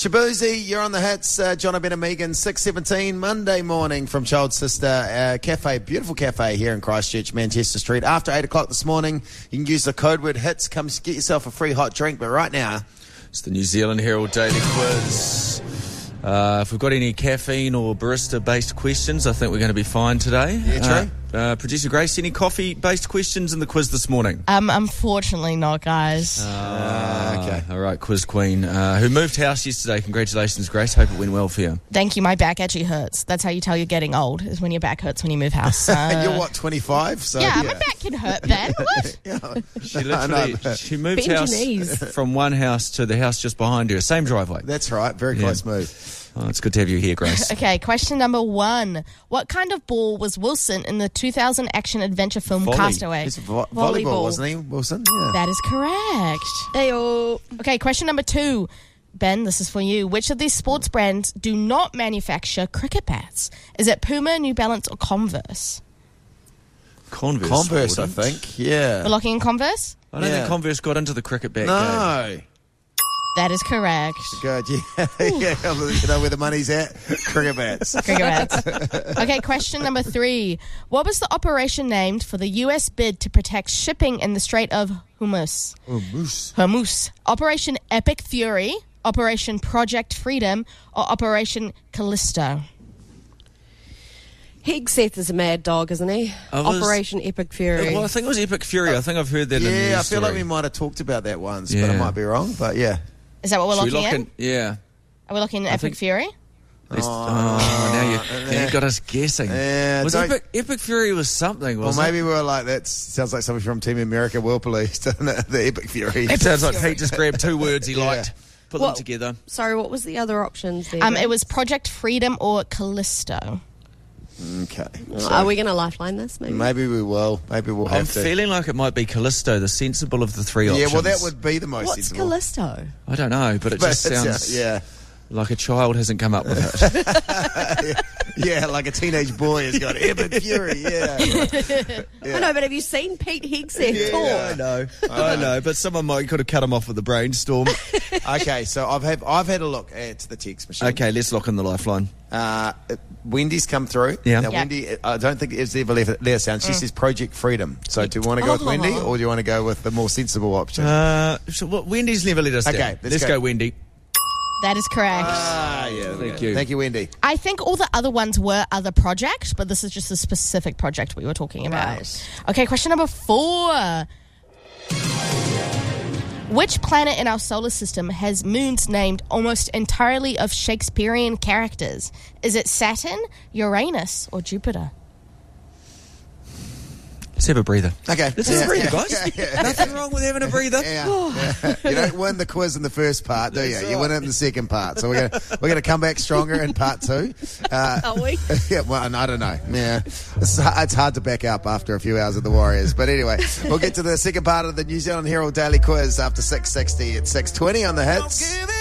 Shabuzi, you're on the hits. John O'Ben and Megan, 6:17, Monday morning from Child Sister Cafe, beautiful cafe here in Christchurch, Manchester Street. After 8 o'clock this morning, you can use the code word HITS. Come get yourself a free hot drink. But right now, it's the New Zealand Herald Daily Quiz. If we've got any caffeine or barista-based questions, I think we're going to be fine today. Yeah, true. Producer Grace, any coffee-based questions in the quiz this morning? Unfortunately not, guys. Okay. All right, quiz queen. Who moved house yesterday. Congratulations, Grace. Hope it went well for you. Thank you. My back actually hurts. That's how you tell you're getting old, is when your back hurts when you move house. And you're what, 25? So, yeah, my back can hurt then. What? Yeah. She moved Bend your house knees. from one house to the house just behind her. Same driveway. That's right. Very close move. Oh, it's good to have you here, Grace. Okay, question number 1. What kind of ball was Wilson in the 2000 action-adventure film Volley. Castaway? He's volleyball, wasn't he, Wilson? Yeah. That is correct. Heyo. Okay, question number 2. Ben, this is for you. Which of these sports brands do not manufacture cricket bats? Is it Puma, New Balance, or Converse? Converse, I think. Yeah. We're locking in Converse? I don't think Converse got into the cricket bat game. No. That is correct. Good, yeah. Yeah. You know where the money's at? Cricket bats. Cricket bats. Okay, question number 3. What was the operation named for the US bid to protect shipping in the Strait of Hormuz? Hormuz. Operation Epic Fury, Operation Project Freedom, or Operation Callisto? Hegseth is a mad dog, isn't he? Operation Epic Fury. Well, I think it was Epic Fury. I think I've heard that in the news Yeah, I feel like story. we might have talked about that once, but I might be wrong. But yeah. Is that what we're Should we locking lock in? Yeah. Are we looking in Epic Fury? Now you got us guessing. Yeah, was Epic Fury was something, Well, wasn't maybe we were like, that sounds like somebody from Team America World Police, doesn't it? The Epic Fury. it? Sounds like Pete just grabbed 2 words he liked, put them together. Sorry, what was the other options there? It was Project Freedom or Callisto. Okay. Are we going to lifeline this, maybe? Maybe we will. Maybe we'll have I'm to. feeling like it might be Callisto, the sensible of the 3 options. Yeah, well, that would be the most What's sensible. Callisto? I don't know, but it just sounds like a child hasn't come up with it. Yeah, like a teenage boy has got Epic Fury, yeah. I know, but have you seen Pete Hegseth talk? I know, but someone could have cut him off with a brainstorm. Okay, so I've had a look at the text machine. Okay, let's lock in the lifeline. Wendy's come through. Yeah. Now, Wendy, I don't think it's ever let us down. She says Project Freedom. So do you want to go with Wendy, or do you want to go with the more sensible option? Wendy's never let us down. Okay, let's go Wendy. That is correct. Yeah. Thank you. Thank you, Wendy. I think all the other ones were other projects, but this is just a specific project we were talking about. Right. Okay, question number 4. Which planet in our solar system has moons named almost entirely of Shakespearean characters? Is it Saturn, Uranus, or Jupiter? Let's have a breather. Okay. Let's have a breather, guys. Nothing wrong with having a breather. Yeah. You don't win the quiz in the first part, do you? You win it in the second part. So we're gonna come back stronger in part 2. Are we? Yeah, well, I don't know. Yeah, it's hard to back up after a few hours of the Warriors. But anyway, we'll get to the second part of the New Zealand Herald Daily Quiz after 6:60 at 6:20 on the hits.